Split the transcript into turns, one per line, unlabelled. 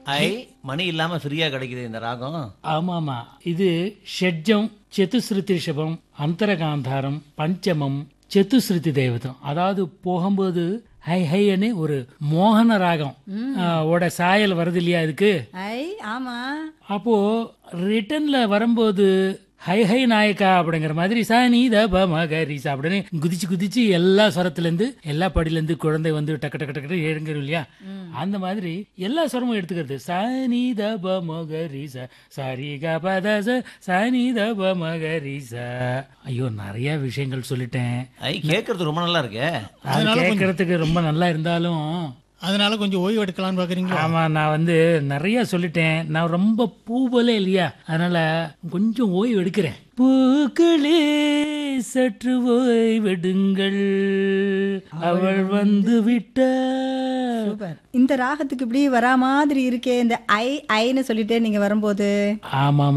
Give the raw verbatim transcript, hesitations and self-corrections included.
ஐ மணி இல்லாம ஃப்ரீயா கிடைக்குது இந்த ராகம்.
ஆமாமா, இது ஷட்ஜம், சதுஸ்ருதி ரிஷபம், அந்தரகாந்தாரம், பஞ்சமம், சதுஸ்ருதி தேவதம். அதாவது போகும்போது ஹை ஹைன்னு ஒரு மோகன ராகம் ஆ, ஓட சாயல் வருது இல்லையா இதுக்கு.
ஐ ஆமா.
அப்போ ரிட்டர்ன்ல வரும்போது ஹை ஹை நாயக்கா அப்படிங்கிற மாதிரி சானி த ப மகரிசா அப்படின்னு குதிச்சு குதிச்சு எல்லா ஸ்வரத்துல இருந்து எல்லா படியில இருந்து குழந்தை வந்து டக்கு டக்கு டக்கு எழுங்கிறோம் இல்லையா, அந்த மாதிரி எல்லா ஸ்வரமும் எடுத்துக்கிறது. சானி த ப மகரிசா சாரி க பத ச சானி த ப மகரிசா. ஐயோ, நிறைய விஷயங்கள் சொல்லிட்டேன்.
ஐ கேட்கறது ரொம்ப நல்லா இருக்கே.
அது கேட்கறதுக்கு ரொம்ப நல்லா இருந்தாலும்
அதனால கொஞ்சம் ஓய்வு எடுக்கலாம்னு பாக்குறீங்களா?
ஆமா, நான் வந்து நிறைய சொல்லிட்டேன். நான் ரொம்ப பூ போல இல்லையா, அதனால கொஞ்சம் ஓய்வு எடுக்கிறேன். பூக்களே சற்று ஓய்வெடுங்கள், அவள் வந்து விட்டாள்.
சூப்பர். இந்த ராகத்துக்கு இப்படி வரா மாதிரி இருக்கே இந்த ஐ ஐன்னு சொல்லிட்டே நீங்க வரும்போது.
ஆமா